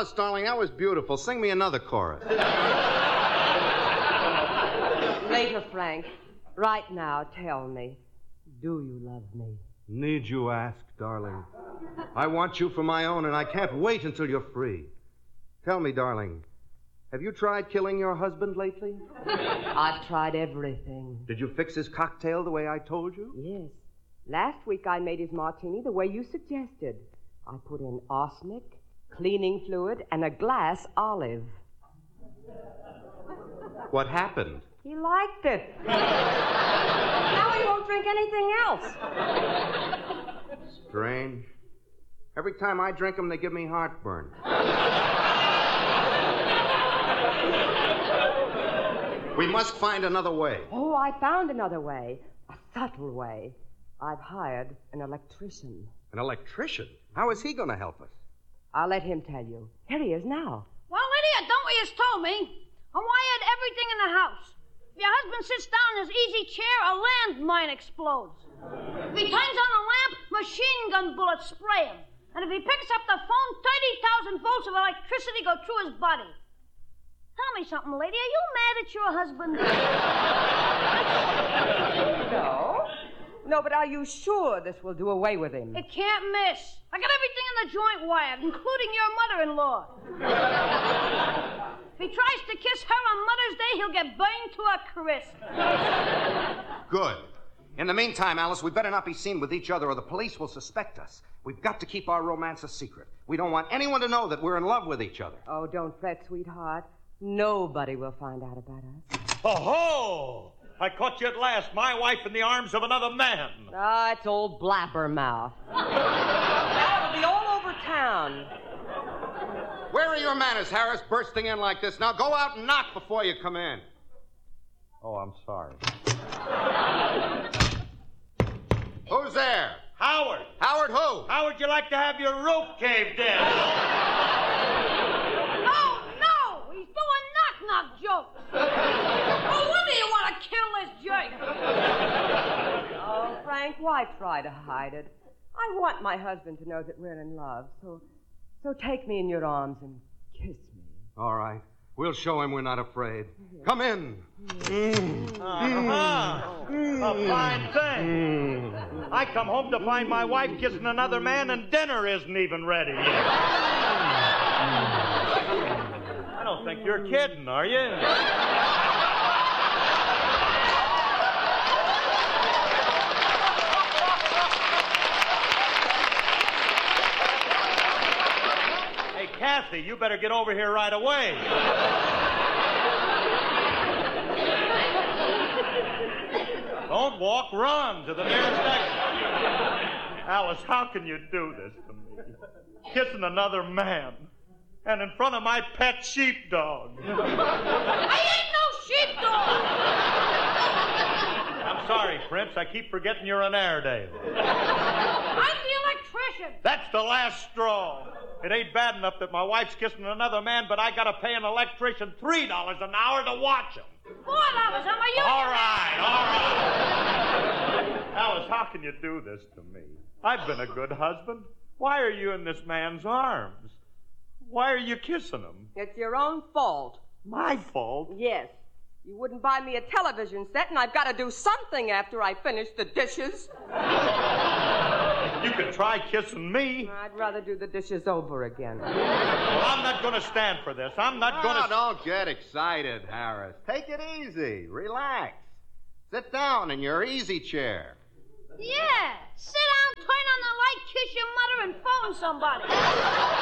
Alice, darling, that was beautiful. Sing me another chorus. Later, Frank. Right now, tell me, do you love me? Need you ask, darling? I want you for my own, and I can't wait until you're free. Tell me, darling, have you tried killing your husband lately? I've tried everything. Did you fix his cocktail the way I told you? Yes. Last week I made his martini the way you suggested. I put in arsenic, cleaning fluid, and a glass olive. What happened? He liked it. Now he won't drink anything else. Strange. Every time I drink them, they give me heartburn. We must find another way. Oh, I found another way. A subtle way. I've hired an electrician. An electrician? How is he going to help us? I'll let him tell you. Here he is now. Well, Lydia, don't what you just told me. I wired everything in the house. If your husband sits down in his easy chair, a landmine explodes. If he turns on a lamp, machine gun bullets spray him. And if he picks up the phone, 30,000 volts of electricity go through his body. Tell me something, lady. Are you mad at your husband? No. No, but are you sure this will do away with him? It can't miss. I got everything in the joint wired, including your mother-in-law. If he tries to kiss her on Mother's Day, he'll get burned to a crisp. Good. In the meantime, Alice, we better not be seen with each other or the police will suspect us. We've got to keep our romance a secret. We don't want anyone to know that we're in love with each other. Oh, don't fret, sweetheart. Nobody will find out about us. Oh-ho! I caught you at last, my wife in the arms of another man. Ah, it's old blabbermouth. That'll be all over town. Where are your manners, Harris, bursting in like this? Now go out and knock before you come in. Oh, I'm sorry. Who's there? Howard. Howard who? How would you like to have your roof caved in? Oh, no! He's doing knock-knock jokes. No wonder you want to kill this jerk. Oh, Frank, why try to hide it? I want my husband to know that we're in love, so take me in your arms and kiss me. All right. We'll show him we're not afraid. Come in. A fine thing. I come home to find my wife kissing another man and dinner isn't even ready yet. I don't think you're kidding, are you? Kathy, you better get over here right away. Don't walk, run to the nearest exit. Alice, how can you do this to me? Kissing another man. And in front of my pet sheepdog. I ain't no sheepdog! I'm sorry, Prince. I keep forgetting you're an Airedale. I'm the electrician. That's the last straw. It ain't bad enough that my wife's kissing another man, but I gotta pay an electrician $3 an hour to watch him. $4, am I you? All right. Alice, how can you do this to me? I've been a good husband. Why are you in this man's arms? Why are you kissing him? It's your own fault. My fault? Yes. You wouldn't buy me a television set, and I've got to do something after I finish the dishes. You could try kissing me. I'd rather do the dishes over again. Well, I'm not going to stand for this. I'm not going to... Don't get excited, Harris. Take it easy. Relax. Sit down in your easy chair. Yeah. Sit down, turn on the light, kiss your mother, and phone somebody.